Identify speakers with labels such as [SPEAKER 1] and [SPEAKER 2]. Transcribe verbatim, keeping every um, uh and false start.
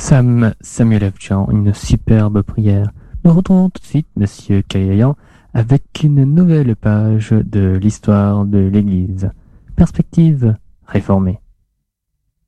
[SPEAKER 1] Sam Samuel F. Jean, une superbe prière. Nous retrouvons tout de suite Monsieur Kalayan avec une nouvelle page de l'histoire de l'Église. Perspective réformée.